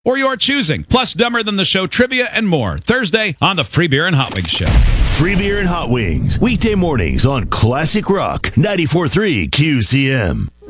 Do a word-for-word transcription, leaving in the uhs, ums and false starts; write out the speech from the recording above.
or your choosing. Plus, Dumber Than the Show trivia and more. Thursday on the Free Beer and Hot Wings Show. Free Beer and Hot Wings. Weekday mornings on Classic Rock ninety-four point three Q C M.